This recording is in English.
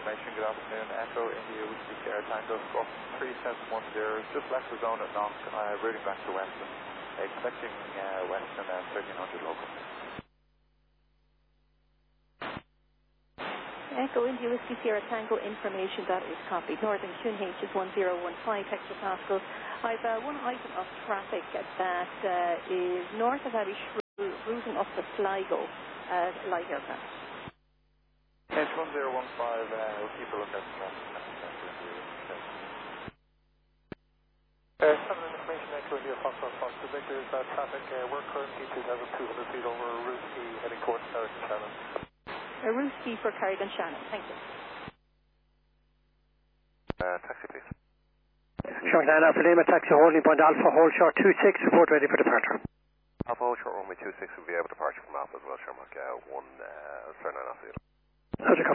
information. Good afternoon. Echo India Whiskey Sierra Tango Squawk 3710. Just left the zone at Knock, routing back to Weston. Expecting Weston 1300 local. Echo India Whiskey Sierra Tango information, that is copied. Northern QNH is 1015 hectopascals. I've one item of traffic that is north of Abbey Shrew, routing up the Sligo light aircraft. H1015, we'll keep a look at the traffic. Some information Echo India Foxtrot Victor is traffic. We're currently 2,200 feet over Rooski heading towards Carrigan Shannon. Rooski for Carrigan Shannon, thank you. Taxi please. Short 9 Alpha Lima, taxi holding point Alpha, hold short 26, report ready for departure. Alpha hold short runway 26 will be able to departure from Alpha as well, Sherlock 1, Sir 9 Alpha. How's it